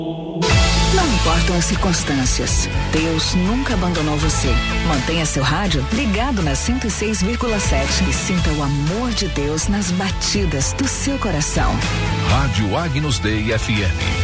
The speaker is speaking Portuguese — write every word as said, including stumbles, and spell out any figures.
Não importam as circunstâncias, Deus nunca abandonou você. Mantenha seu rádio ligado na cento e seis vírgula sete e sinta o amor de Deus nas batidas do seu coração. Rádio Agnus Dei F M.